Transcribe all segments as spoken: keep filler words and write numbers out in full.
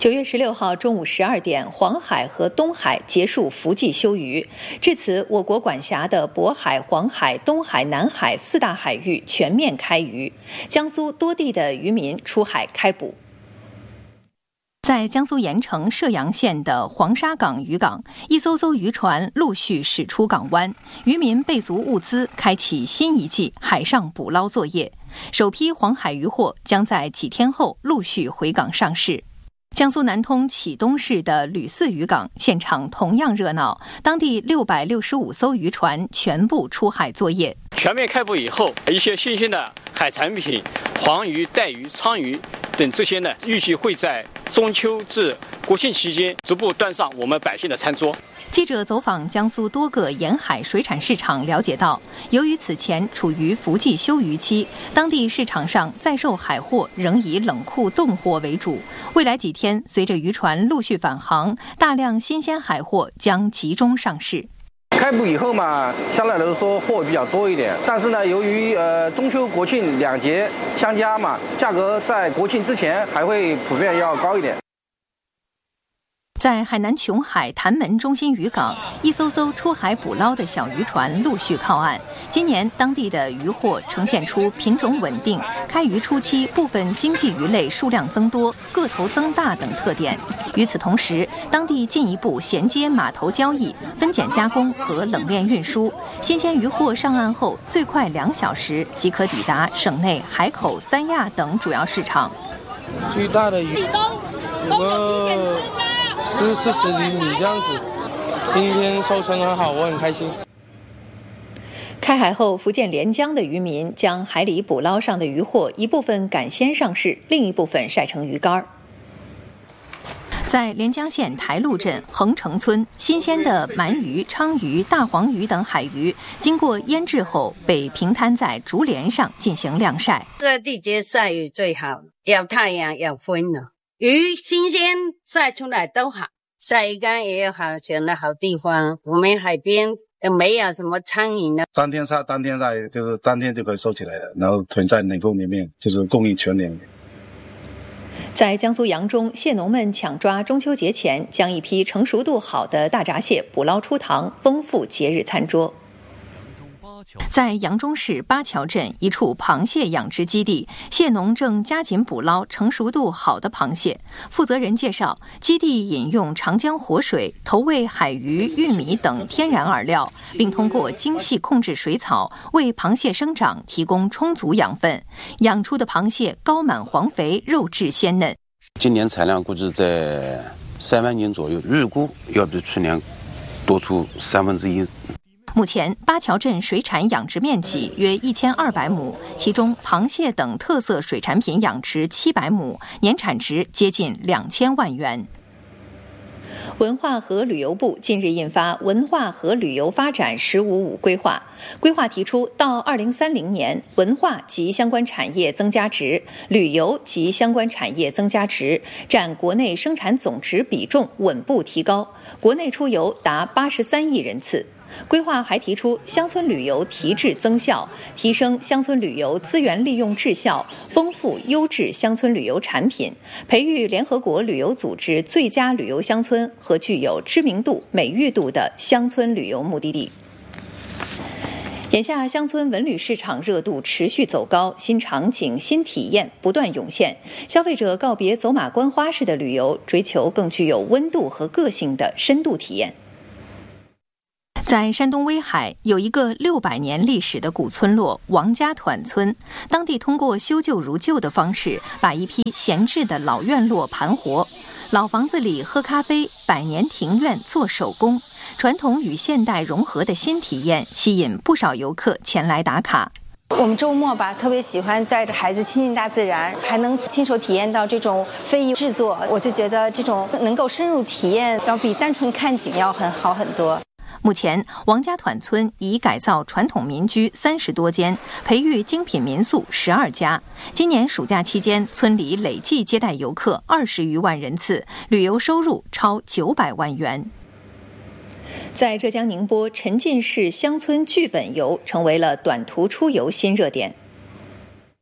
九月十六号中午十二点，黄海和东海结束伏季休渔，至此，我国管辖的渤海、黄海、东海、南海四大海域全面开渔，江苏多地的渔民出海开捕。在江苏盐城射阳县的黄沙港渔港，一艘艘渔船陆续驶出港湾，渔民备足物资，开启新一季海上捕捞作业。首批黄海渔获将在几天后陆续回港上市。江苏南通启东市的吕四渔港现场同样热闹，当地六百六十五艘渔船全部出海作业。 全面开捕以后，一些新鲜的海产品，黄鱼、带鱼、鲳鱼等这些呢，预计会在中秋至国庆期间逐步端上我们百姓的餐桌。 记者走访江苏多个沿海水产市场，了解到，由于此前处于伏季休渔期，当地市场上在售海货仍以冷库冻货为主。未来几天，随着渔船陆续返航，大量新鲜海货将集中上市。 开捕以后嘛，相对来说货比较多一点，但是呢，由于呃中秋国庆两节相加嘛，价格在国庆之前还会普遍要高一点。 在海南琼海潭门中心渔港，一艘艘出海捕捞的小渔船陆续靠岸。今年当地的渔获呈现出品种稳定、开渔初期部分经济鱼类数量增多、个头增大等特点。与此同时，当地进一步衔接码头交易、分拣加工和冷链运输。新鲜渔获上岸后，最快两小时即可抵达省内海口、三亚等主要市场。 最大的鱼有个十四十厘米这样子，今天收成很好，我很开心。 开海后，福建连江的渔民将海里捕捞上的渔获一部分赶鲜上市，另一部分晒成鱼干。在连江县台路镇横城村，新鲜的鳗鱼、鲳鱼、大黄鱼等海鱼，经过腌制后被平摊在竹帘上进行晾晒。 这个季节晒鱼最好，要太阳要风了，鱼新鲜晒出来都好，晒鱼干也有好选的好地方。我们海边没有什么苍蝇的， 当天晒当天晒，就是当天就可以收起来了，然后囤在冷库里面，就是供应全年。 在江苏扬中，蟹农们抢抓中秋节前，将一批成熟度好的大闸蟹捕捞出塘，丰富节日餐桌。在扬中市八桥镇一处螃蟹养殖基地，蟹农正加紧捕捞成熟度好的螃蟹。负责人介绍，基地引用长江活水投喂海鱼、玉米等天然饵料，并通过精细控制水草为螃蟹生长提供充足养分，养出的螃蟹高满黄肥，肉质鲜嫩。 今年产量估计在三万斤左右，预估要比去年多出三分之一。 目前，八桥镇水产养殖面积约一千二百亩，其中螃蟹等特色水产品养殖七百亩，年产值接近两千万元。文化和旅游部近日印发《文化和旅游发展“十五五”规划》，规划提出，到二零三零年，文化及相关产业增加值、旅游及相关产业增加值占国内生产总值比重稳步提高，国内出游达八十三亿人次。规划还提出，乡村旅游提质增效，提升乡村旅游资源利用质效，丰富优质乡村旅游产品，培育联合国旅游组织最佳旅游乡村和具有知名度、美誉度的乡村旅游目的地。眼下，乡村文旅市场热度持续走高，新场景、新体验不断涌现，消费者告别走马观花式的旅游，追求更具有温度和个性的深度体验。在山东威海有一个六百年历史的古村落王家团村，当地通过修旧如旧的方式，把一批闲置的老院落盘活。老房子里喝咖啡，百年庭院做手工，传统与现代融合的新体验，吸引不少游客前来打卡。 我们周末吧，特别喜欢带着孩子亲近大自然，还能亲手体验到这种非遗制作，我就觉得这种能够深入体验，要比单纯看景要很好很多。 目前，王家团村已改造传统民居三十多间，培育精品民宿十二家。今年暑假期间，村里累计接待游客二十余万人次，旅游收入超九百万元。在浙江宁波，沉浸式乡村剧本游成为了短途出游新热点。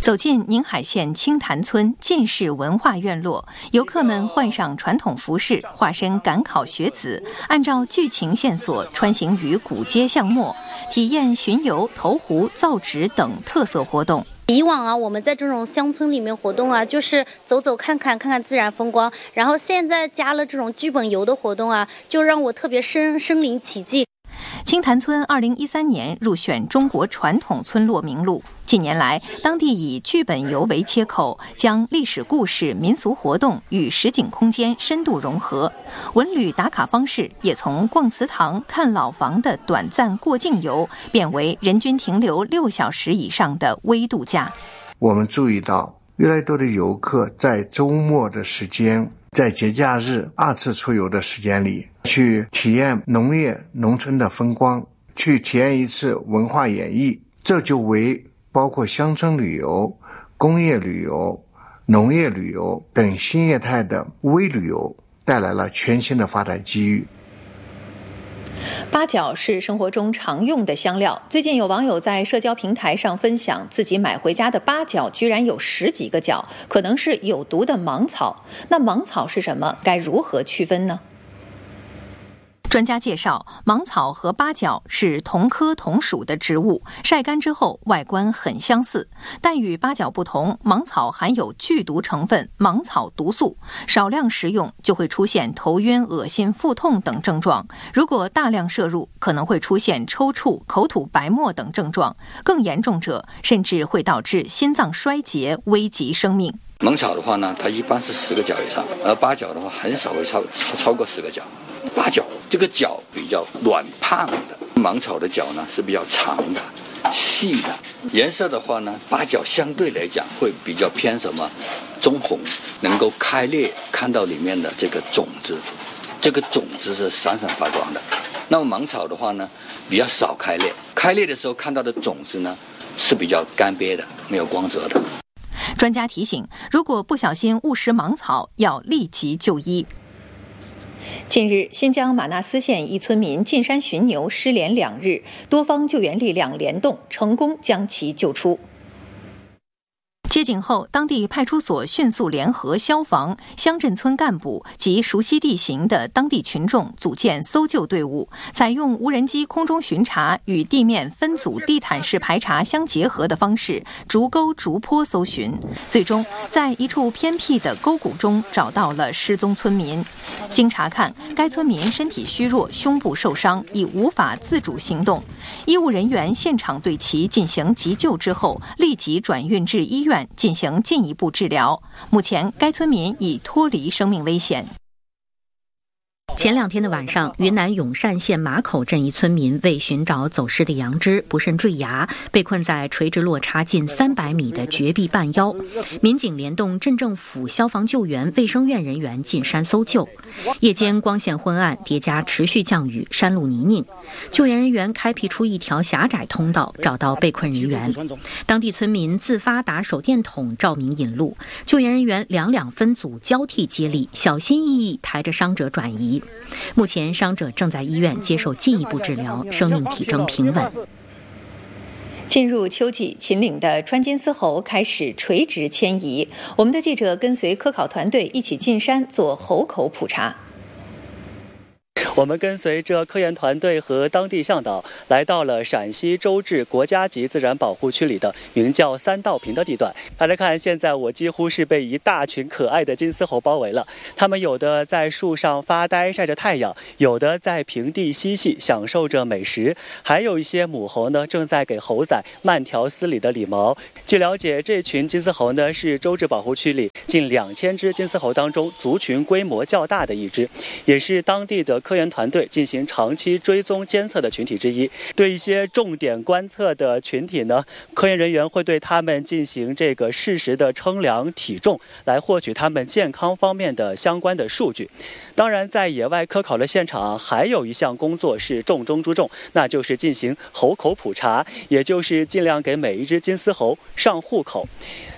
走进宁海县清潭村进士文化院落，游客们换上传统服饰，化身赶考学子，按照剧情线索穿行于古街巷陌，体验巡游、投壶、造纸等特色活动。 以往啊，我们在这种乡村里面活动啊，就是走走看看，看看自然风光。然后现在加了这种剧本游的活动啊，就让我特别身身临其境。 清潭村二零一三年入选中国传统村落名录。近年来，当地以剧本游为切口，将历史故事、民俗活动与实景空间深度融合。文旅打卡方式也从逛祠堂、看老房的短暂过境游，变为人均停留六小时以上的微度假。 我们注意到，越来越多的游客在周末的时间，在节假日二次出游的时间里，去体验农业农村的风光，去体验一次文化演绎，这就为包括乡村旅游、工业旅游、农业旅游等新业态的微旅游带来了全新的发展机遇。 八角是生活中常用的香料，最近有网友在社交平台上分享，自己买回家的八角居然有十几个角，可能是有毒的芒草。那芒草是什么？该如何区分呢？专家介绍，芒草和八角是同科同属的植物，晒干之后外观很相似，但与八角不同，芒草含有剧毒成分芒草毒素，少量食用就会出现头晕、恶心、腹痛等症状，如果大量摄入，可能会出现抽搐、口吐白沫等症状，更严重者甚至会导致心脏衰竭，危及生命。 芒草的话呢，它一般是十个角以上，而八角的话很少会超超超过十个角。八角这个角比较软胖的，芒草的角呢是比较长的、细的。颜色的话呢，八角相对来讲会比较偏什么棕红，能够开裂，看到里面的这个种子，这个种子是闪闪发光的。那么芒草的话呢，比较少开裂，开裂的时候看到的种子呢是比较干瘪的，没有光泽的。 专家提醒，如果不小心误食芒草，要立即就医。近日，新疆玛纳斯县一村民进山寻牛失联两日，多方救援力量联动，成功将其救出。接警后，当地派出所迅速联合消防、乡镇村干部及熟悉地形的当地群众组建搜救队伍，采用无人机空中巡查与地面分组地毯式排查相结合的方式，逐沟逐坡搜寻，最终在一处偏僻的沟谷中找到了失踪村民。经查看，该村民身体虚弱，胸部受伤，已无法自主行动。医务人员现场对其进行急救之后，立即转运至医院进行进一步治疗。目前，该村民已脱离生命危险。 前两天的晚上，云南永善县马口镇一村民为寻找走失的羊只，不慎坠崖，被困在垂直落差近三百米的绝壁半腰。民警联动镇政府消防救援、卫生院人员进山搜救。夜间光线昏暗，叠加持续降雨，山路泥泞，救援人员开辟出一条狭窄通道，找到被困人员。当地村民自发打手电筒照明引路，救援人员两两分组交替接力，小心翼翼抬着伤者转移。目前伤者正在医院接受进一步治疗，生命体征平稳。 进入秋季，秦岭的川金丝猴开始垂直迁移。我们的记者跟随科考团队一起进山做猴口普查。 我们跟随着科研团队和当地向导来到了陕西周至国家级自然保护区里的名叫三道坪的地段。大家看，现在我几乎是被一大群可爱的金丝猴包围了。它们有的在树上发呆晒着太阳，有的在平地嬉戏享受着美食，还有一些母猴呢正在给猴崽慢条斯理的理毛。据了解，这群金丝猴呢是周至保护区里近两千只金丝猴当中族群规模较大的一只，也是当地的科研团队进行长期追踪监测的群体之一。对一些重点观测的群体呢，科研人员会对他们进行这个适时的称量体重，来获取他们健康方面的相关的数据。当然，在野外科考的现场，还有一项工作是重中之重，那就是进行猴口普查，也就是尽量给每一只金丝猴上户口。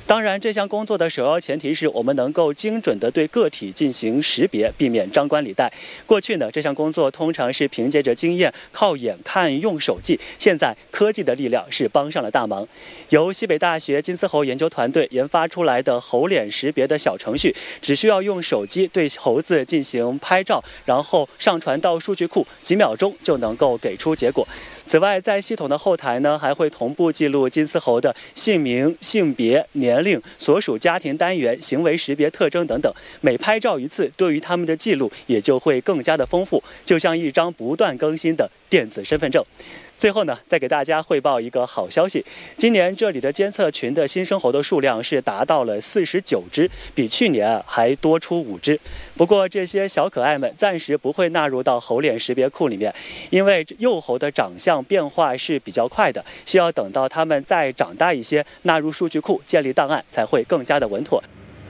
当然，这项工作的首要前提是我们能够精准地对个体进行识别，避免张冠李戴。过去呢，这项工作通常是凭借着经验，靠眼看用手记。现在科技的力量是帮上了大忙。由西北大学金丝猴研究团队研发出来的猴脸识别的小程序，只需要用手机对猴子进行拍照，然后上传到数据库，几秒钟就能够给出结果。此外，在系统的后台呢，还会同步记录金丝猴的姓名、性别、年龄、所属家庭单元、行为识别特征等等。每拍照一次，对于他们的记录也就会更加的丰富，就像一张不断更新的电子身份证。最后呢，再给大家汇报一个好消息，今年这里的监测群的新生猴的数量是达到了四十九只，比去年还多出五只。不过这些小可爱们暂时不会纳入到猴脸识别库里面，因为幼猴的长相变化是比较快的，需要等到它们再长大一些，纳入数据库建立档案才会更加的稳妥。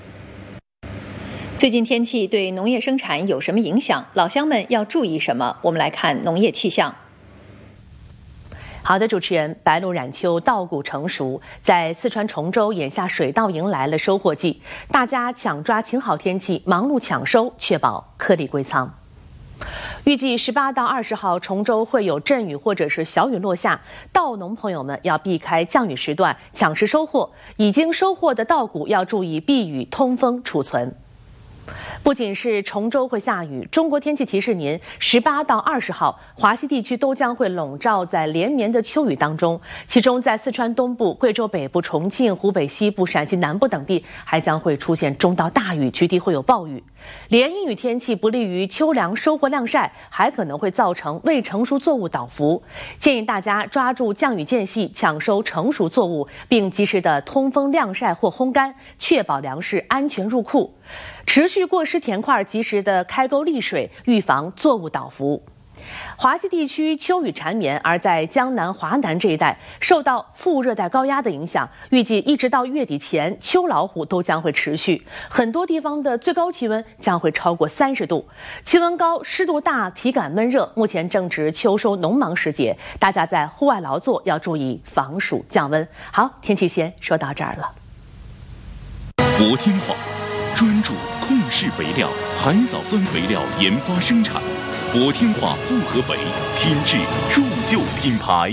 最近天气对农业生产有什么影响？老乡们要注意什么？我们来看农业气象。 好的，主持人，白露冉秋，稻谷成熟，在四川崇州，眼下水稻迎来了收获季，大家抢抓晴好天气，忙碌抢收，确保颗粒归仓。预计十八到二十号，崇州会有阵雨或者是小雨落下，稻农朋友们要避开降雨时段，抢食收获。已经收获的稻谷要注意避雨通风储存。不仅是崇州会下雨，中国天气提示您，十八到二十号，华西地区都将会笼罩在连绵的秋雨当中，其中在四川东部、贵州北部、重庆、湖北西部、陕西南部等地还将会出现中到大雨，局地会有暴雨。连阴雨天气不利于秋粮收获晾晒，还可能会造成未成熟作物倒伏。建议大家抓住降雨间隙抢收成熟作物，并及时的通风晾晒或烘干，确保粮食安全入库。持续过湿田块及时的开沟沥水，预防作物倒伏。华西地区秋雨缠绵，而在江南、华南这一带受到副热带高压的影响，预计一直到月底前，秋老虎都将会持续。很多地方的最高气温将会超过三十度，气温高、湿度大、体感闷热。目前正值秋收农忙时节，大家在户外劳作要注意防暑降温。好，天气先说到这儿了。 国天化专注控制肥料、海藻酸肥料研发生产。国天化复合肥，品质铸就品牌。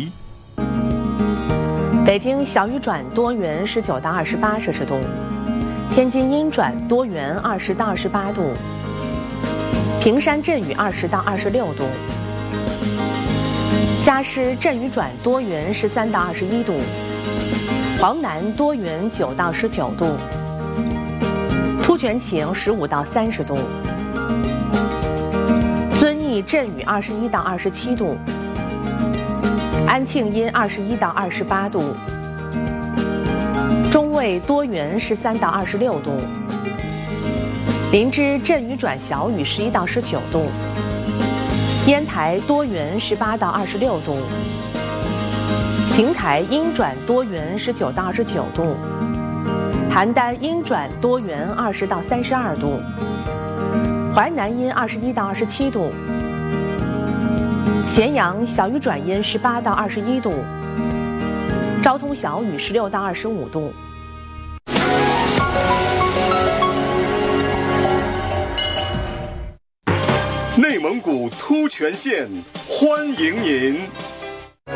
北京小雨转多云，十九到二十八摄氏度；天津阴转多云，二十到二十八度；平山阵雨二十到二十六度；嘉施阵雨转多云，十三到二十一度；黄南多云，九到十九度；突厥晴，十五到三十度；遵义阵雨二十一到二十七度；安庆阴二十一到二十八度；中卫多云，十三到二十六度；林芝阵雨转小雨，十一到十九度；烟台多云，十八到二十六度；邢台阴转多云，十九到二十九度；邯郸阴转多云，二十到三十二度；淮南阴二十一到二十七度；咸阳小雨转阴，十八到二十一度；昭通小雨，十六到二十五度。 内蒙古突厥县欢迎您。